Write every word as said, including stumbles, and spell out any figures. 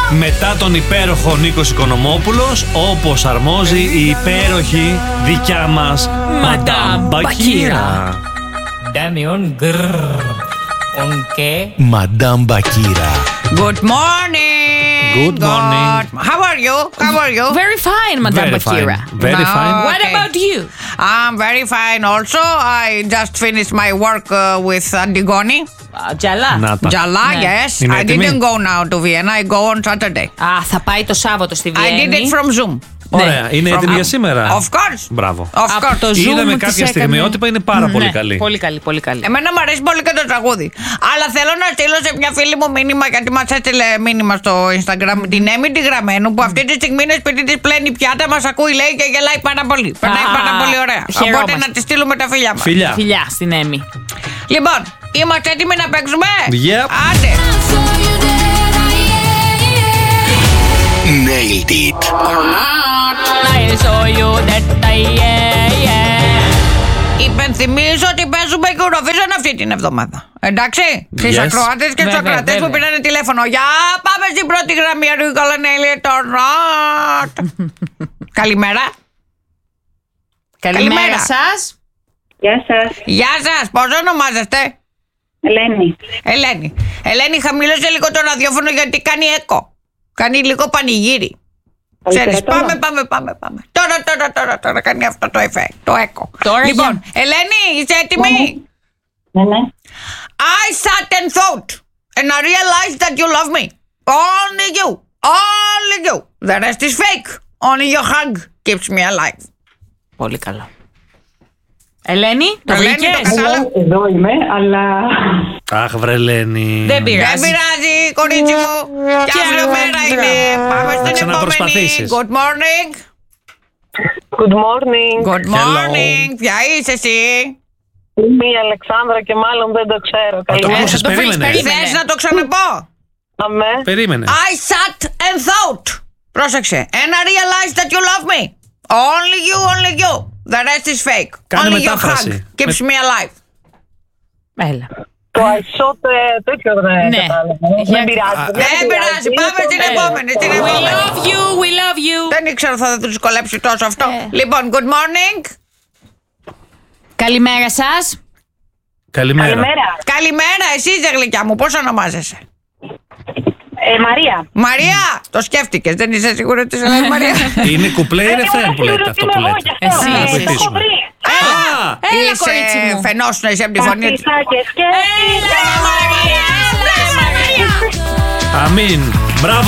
Μετά τον υπέροχο Νίκος Οικονομόπουλος, όπως αρμόζει η υπέροχη δικιά μας Μαντάμ Μπακύρα. Damion grrr. Okay. Μαντάμ Μπακύρα. Good morning. Good morning. God. How are you? How are you? Very fine, Madame Very Bakira. fine. Very No. fine. What Okay. about you? I'm very fine also. I just finished my work uh, with Antigone. Τζαλά. Να τα. Jala, Ναι. yes. Είναι I έτοιμη? didn't go now to Vienna. I go on Saturday. Α, θα πάει το Σάββατο στη I Βιέννη. did it from Zoom. Ωραία, είναι έτοιμη για σήμερα. Of course. Μπράβο. Of Από course. το Zoom Είδαμε της κάποια έκανε- στιγμιότυπα, είναι πάρα πολύ Ναι, καλή. Πολύ καλή, πολύ καλή. Εμένα μου αρέσει πολύ και το τραγούδι. Αλλά θέλω να στείλω σε μια φίλη μου μήνυμα, γιατί μας έστειλε μήνυμα στο Instagram, την Έμι τη Γραμμένου, που αυτή τη στιγμή είναι σπίτι της, πλένει πιάτα, μας ακούει, λέει και γελάει πάρα πολύ. Περνάει Α, πάρα πολύ ωραία. χαιρόμαστε. Οπότε να τη στείλουμε τα φιλιά μας. Φιλιά. Φιλιά στην Έμι. Λοιπόν, είμαστε έτοιμοι να παίξουμε. Yep. Άντε. Nailed it. I saw you that I, yeah, yeah. Υπενθυμίζω ότι παίζουμε Eurovision αυτή την εβδομάδα. Εντάξει, στους Yes. ακροατές και στους Βέβαια, ακροατές που βέβαια. πήρανε τηλέφωνο. Για πάμε στην πρώτη γραμμή. Are you calling Elliot or not? Καλημέρα. Καλημέρα Καλημέρα. σας. Γεια σας, Γεια σας, πώς ονομάζεστε? Ελένη. Ελένη. Ελένη, χαμήλωσε λίγο το ραδιόφωνο γιατί κάνει έκο. Κάνει λίγο πανηγύρι. Ξέρεις, τώρα. πάμε, πάμε, πάμε, πάμε. Τώρα, τώρα, τώρα, τώρα κάνει αυτό το εφέ, το έκο. Τώρα Λοιπόν, για- Ελένη, είσαι έτοιμη? Ναι, ναι. I sat and thought and I realized that you love me. Only you, only you. The rest is fake. Only your hug keeps me alive. Πολύ καλό. Ελένη, το Ελένη, το βρήκες? κατάλαβα. Εδώ είμαι, αλλά Αχ, βρε Ελένη. Δεν Δεν πειράζει. πειράζει, κορίτσι μου. Και Και αύριο αύριο μέρα μέρα. είναι. Πάμε στην επόμενη. ξαναπροσπαθήσεις. Good morning. good morning. Good morning. Ποια είσαι εσύ? Είμαι η Αλεξάνδρα και μάλλον δεν το ξέρω. Θα το Καλημέρα. ακούσεις, θα το βρεις, περίμενε. περίμενε. Θες να το ξαναπώ? Αμέ. Περίμενε. I sat and thought. Πρόσεξε. And I realized that you love me. Only you, only you. The rest is fake. Κάνε Only your μετάφραση. hug keeps me alive. Έλα. Το I shot ε, τέτοιο δεν Ναι. κατάλαβα. Για- Δεν πειράζει. Δεν πειράζει. Πάμε στην επόμενη. Στην We επόμενη. love you, we love you. Δεν ήξερα θα του δυσκολέψει τόσο αυτό. Ε. Λοιπόν, good morning. Καλημέρα σας. Καλημέρα. Καλημέρα. Καλημέρα, εσύ είσαι γλυκιά μου. Πώς ονομάζεσαι? Ε, Μαρία. Μαρία! Το σκέφτηκες, δεν είσαι σίγουρη ότι είσαι Μαρία? Είναι κουπλέ ή ρεφρέν που λέτε αυτό που λέτε. Εσύ, Να εσύ. βοηθήσουμε. Το έχω βρει. Α, Έλα, κορίτσι Είσαι μου. φαινόσουνα εσύ από τη φωνή της. Καθίσα και σκέφτηκα. Έλα, Μαρία, έλα, Μαρία. αμήν. Μπράβο.